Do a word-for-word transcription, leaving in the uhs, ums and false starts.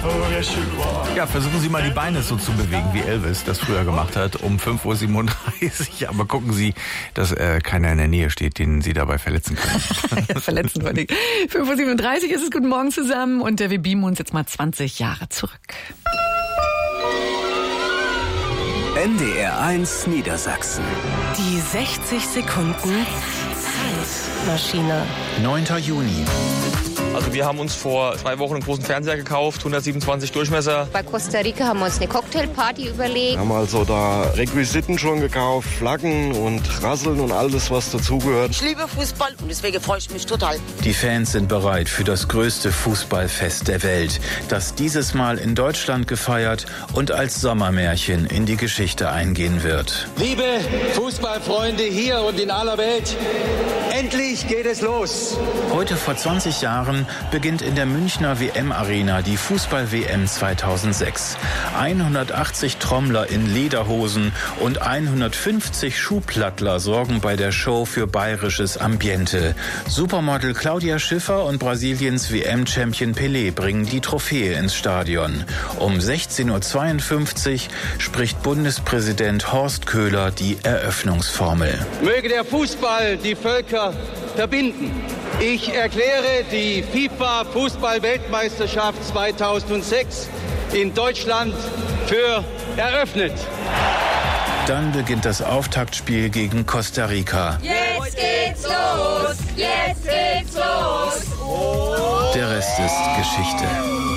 Ja, versuchen Sie mal die Beine so zu bewegen, wie Elvis das früher gemacht hat, um fünf Uhr siebenunddreißig. Aber gucken Sie, dass äh, keiner in der Nähe steht, den Sie dabei verletzen können. Ja, verletzen wollte ich. fünf Uhr siebenunddreißig ist es. Guten Morgen zusammen. Und äh, wir beamen uns jetzt mal zwanzig Jahre zurück. N D R eins Niedersachsen. Die sechzig Sekunden Zeitmaschine. neunter Juni. Also wir haben uns vor zwei Wochen einen großen Fernseher gekauft, hundertsiebenundzwanzig Durchmesser. Bei Costa Rica haben wir uns eine Cocktailparty überlegt. Wir haben also da Requisiten schon gekauft, Flaggen und Rasseln und alles, was dazugehört. Ich liebe Fußball und deswegen freue ich mich total. Die Fans sind bereit für das größte Fußballfest der Welt, das dieses Mal in Deutschland gefeiert und als Sommermärchen in die Geschichte eingehen wird. Liebe Fußballfreunde hier und in aller Welt, endlich geht es los. Heute vor zwanzig Jahren beginnt in der Münchner W M-Arena die Fußball-W M zweitausendsechs. hundertachtzig Trommler in Lederhosen und hundertfünfzig Schuhplattler sorgen bei der Show für bayerisches Ambiente. Supermodel Claudia Schiffer und Brasiliens W M-Champion Pelé bringen die Trophäe ins Stadion. Um sechzehn Uhr zweiundfünfzig spricht Bundespräsident Horst Köhler die Eröffnungsformel. Möge der Fußball die Völker verbinden. Ich erkläre die FIFA-Fußball-Weltmeisterschaft zweitausendsechs in Deutschland für eröffnet. Dann beginnt das Auftaktspiel gegen Costa Rica. Jetzt geht's los! Jetzt geht's los! Der Rest ist Geschichte.